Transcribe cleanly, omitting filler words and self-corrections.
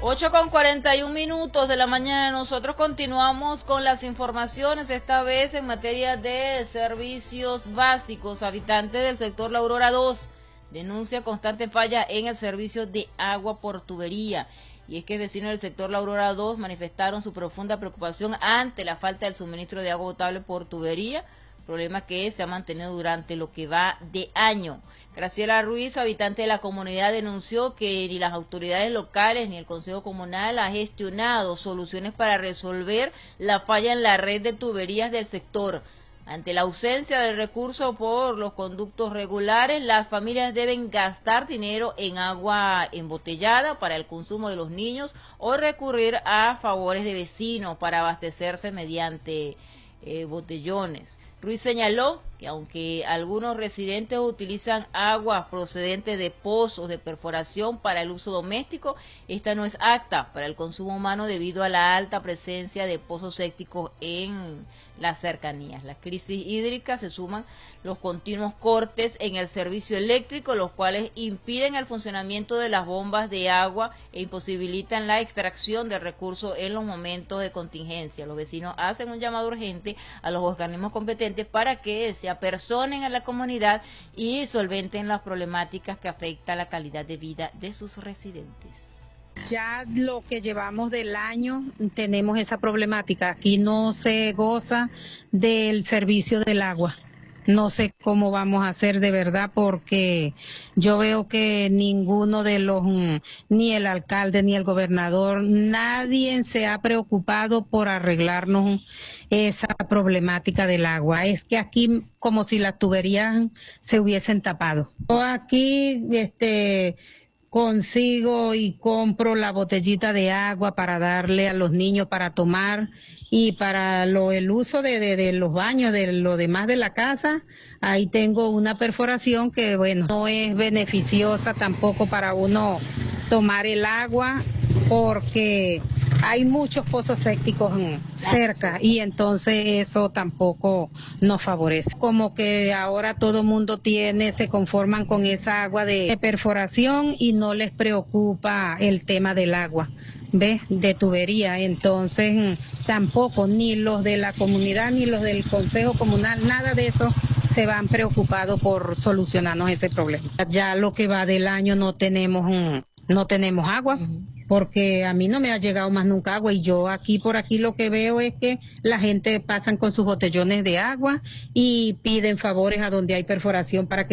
8:41 de la mañana, nosotros continuamos con las informaciones, esta vez en materia de servicios básicos. Habitantes del sector La Aurora 2 denuncia constante falla en el servicio de agua por tubería. Y es que vecinos del sector La Aurora 2 manifestaron su profunda preocupación ante la falta del suministro de agua potable por tubería, problema que se ha mantenido durante lo que va de año. Graciela Ruiz, habitante de la comunidad, denunció que ni las autoridades locales ni el Consejo Comunal ha gestionado soluciones para resolver la falla en la red de tuberías del sector. Ante la ausencia del recurso por los conductos regulares, las familias deben gastar dinero en agua embotellada para el consumo de los niños o recurrir a favores de vecinos para abastecerse mediante botellones. Ruiz señaló que aunque algunos residentes utilizan agua procedente de pozos de perforación para el uso doméstico, esta no es apta para el consumo humano debido a la alta presencia de pozos sépticos en las cercanías. La crisis hídrica se suman los continuos cortes en el servicio eléctrico, los cuales impiden el funcionamiento de las bombas de agua e imposibilitan la extracción de recursos en los momentos de contingencia. Los vecinos hacen un llamado urgente a los organismos competentes para que se apersonen a la comunidad y solventen las problemáticas que afectan la calidad de vida de sus residentes. Ya lo que llevamos del año tenemos esa problemática. Aquí no se goza del servicio del agua. No sé cómo vamos a hacer de verdad, porque yo veo que ninguno de los, ni el alcalde ni el gobernador, nadie se ha preocupado por arreglarnos esa problemática del agua. Es que aquí como si las tuberías se hubiesen tapado. Yo aquí, consigo y compro la botellita de agua para darle a los niños para tomar, y para el uso de los baños, de lo demás de la casa, ahí tengo una perforación que, bueno, no es beneficiosa tampoco para uno tomar el agua, porque hay muchos pozos sépticos cerca y entonces eso tampoco nos favorece. Como que ahora todo el mundo se conforman con esa agua de perforación y no les preocupa el tema del agua, ¿ves? De tubería. Entonces tampoco ni los de la comunidad ni los del Consejo Comunal, nada de eso se van preocupados por solucionarnos ese problema. Ya lo que va del año no tenemos agua, porque a mí no me ha llegado más nunca agua, y yo por aquí lo que veo es que la gente pasan con sus botellones de agua y piden favores a donde hay perforación para que